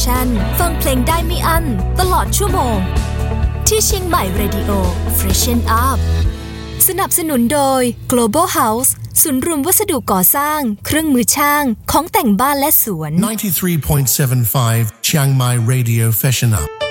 ชันฟังเพลงได้ไม่อั้นตลอดชั่วโมงที่เชียงใหม่ Radio Freshen Up สนับสนุนโดย Global House ศูนย์รวมวัสดุก่อสร้างเครื่องมือช่างของแต่งบ้านและสวน 93.75 Chiang Mai Radio Freshen Up